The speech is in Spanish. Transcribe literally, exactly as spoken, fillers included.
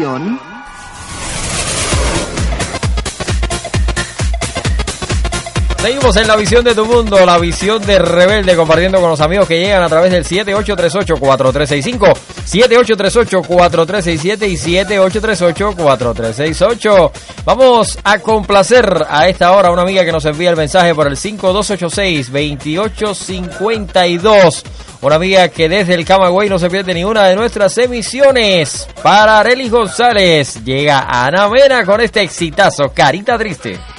visión. Seguimos en la visión de tu mundo, la visión de Rebelde, compartiendo con los amigos que llegan a través del siete ocho tres ocho, cuatro tres seis cinco, siete ocho tres ocho, cuatro tres seis siete y siete ocho tres ocho, cuatro tres seis ocho. Vamos a complacer a esta hora a una amiga que nos envía el mensaje por el cinco dos ocho seis, dos ocho cinco dos. Una amiga que desde el Camagüey no se pierde ni una de nuestras emisiones. Para Arely González, llega Ana Mena con este exitazo, Carita Triste.